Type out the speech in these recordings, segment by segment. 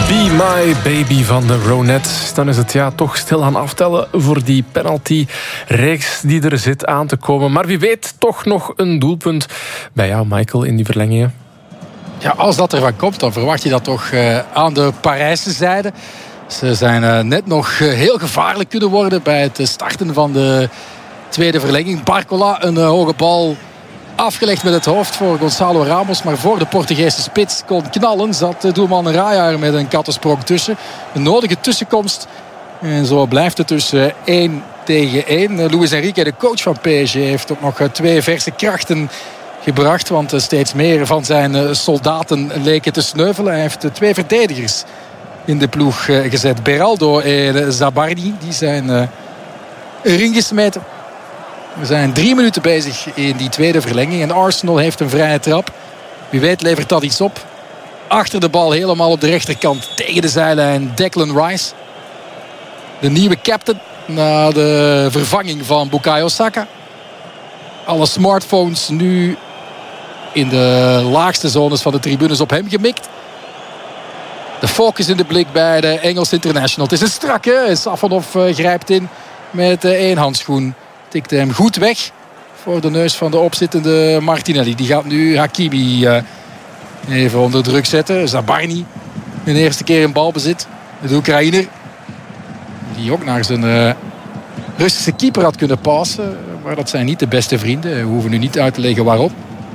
Be My Baby van de Ronettes. Dan is het toch stilaan aftellen voor die penalty-reeks die er zit aan te komen. Maar wie weet toch nog een doelpunt bij jou, Michael, in die verlengingen. Ja, als dat ervan komt, dan verwacht je dat toch aan de Parijse zijde. Ze zijn net nog heel gevaarlijk kunnen worden bij het starten van de tweede verlenging. Barcola, een hoge bal afgelegd met het hoofd voor Gonçalo Ramos. Maar voor de Portugese spits kon knallen, zat doelman Raya er met een kattensprong tussen. Een nodige tussenkomst. En zo blijft het dus 1 tegen 1. Luis Enrique, de coach van PSG, heeft ook nog 2 verse krachten gebracht. Want steeds meer van zijn soldaten leken te sneuvelen. Hij heeft 2 verdedigers in de ploeg gezet. Beraldo en Zabarni. Die zijn erin gesmeten. We zijn 3 minuten bezig in die tweede verlenging. En Arsenal heeft een vrije trap. Wie weet levert dat iets op. Achter de bal helemaal op de rechterkant. Tegen de zijlijn Declan Rice. De nieuwe captain. Na de vervanging van Bukayo Saka. Alle smartphones nu in de laagste zones van de tribunes op hem gemikt. De focus in de blik bij de Engelse international. Het is een strakke. Safonov grijpt in met 1 handschoen. Tikte hem goed weg voor de neus van de opzittende Martinelli. Die gaat nu Hakimi even onder druk zetten. Zabarni de eerste keer in balbezit. De Oekraïner. Die ook naar zijn Russische keeper had kunnen passen. Maar dat zijn niet de beste vrienden. We hoeven nu niet uit te leggen waarom.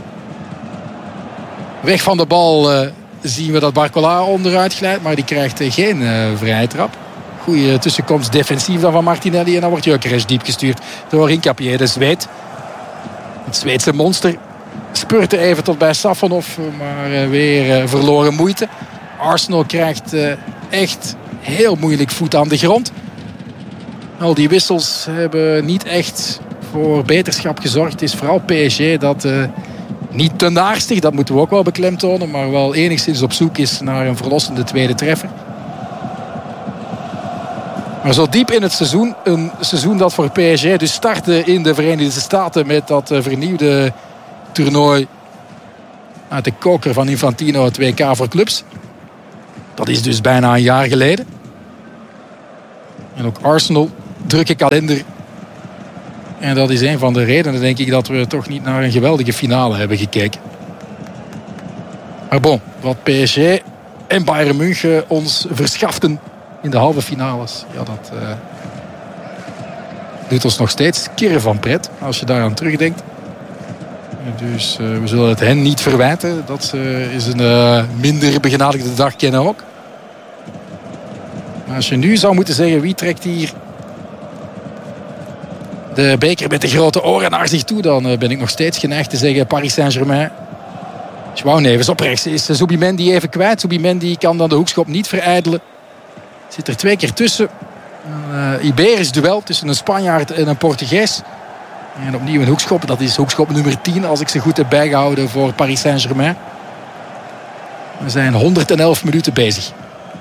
Weg van de bal zien we dat Barcola onderuit glijdt. Maar die krijgt geen vrije trap. Goede tussenkomst defensief dan van Martinelli. En dan wordt Gyökeres diep gestuurd door Hincapié, de Zweed. Het Zweedse monster spurte even tot bij Safonov. Maar weer verloren moeite. Arsenal krijgt echt heel moeilijk voet aan de grond. Al die wissels hebben niet echt voor beterschap gezorgd. Het is vooral PSG dat niet te naarstig, dat moeten we ook wel beklemtonen. Maar wel enigszins op zoek is naar een verlossende tweede treffer. Maar zo diep in het seizoen, een seizoen dat voor PSG dus startte in de Verenigde Staten met dat vernieuwde toernooi uit de koker van Infantino, het WK voor clubs. Dat is dus bijna een jaar geleden. En ook Arsenal, drukke kalender. En dat is een van de redenen, denk ik, dat we toch niet naar een geweldige finale hebben gekeken. Maar bon, wat PSG en Bayern München ons verschaften in de halve finales, ja, dat doet ons nog steeds kirren van pret als je daaraan terugdenkt. Dus we zullen het hen niet verwijten dat ze eens een minder begenadigde dag kennen ook. Maar als je nu zou moeten zeggen wie trekt hier de beker met de grote oren naar zich toe, dan ben ik nog steeds geneigd te zeggen Paris Saint-Germain. João Neves op rechts is Zubimendi even kwijt. Zubimendi kan dan de hoekschop niet verijdelen. Zit er 2 keer tussen. Een Iberisch duel tussen een Spanjaard en een Portugees. En opnieuw een hoekschop. Dat is hoekschop nummer 10 als ik ze goed heb bijgehouden voor Paris Saint-Germain. We zijn 111 minuten bezig.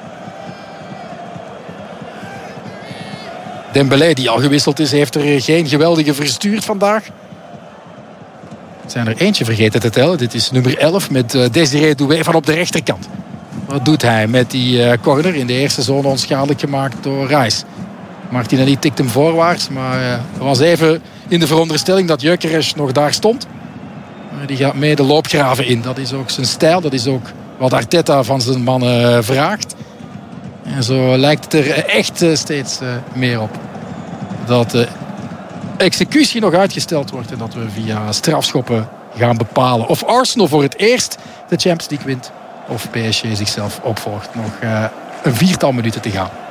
Dembélé, die al gewisseld is, heeft er geen geweldige verstuurd vandaag. Er zijn er eentje vergeten te tellen. Dit is nummer 11 met Désiré Doué van op de rechterkant. Wat doet hij met die corner in de eerste zone onschadelijk gemaakt door Rice. Martinelli tikt hem voorwaarts, maar er was even in de veronderstelling dat Gyökeres nog daar stond. Maar die gaat mee de loopgraven in. Dat is ook zijn stijl, dat is ook wat Arteta van zijn mannen vraagt. En zo lijkt het er echt steeds meer op dat de executie nog uitgesteld wordt en dat we via strafschoppen gaan bepalen of Arsenal voor het eerst de Champions League wint of PSG zichzelf opvolgt. Nog een 4-tal minuten te gaan.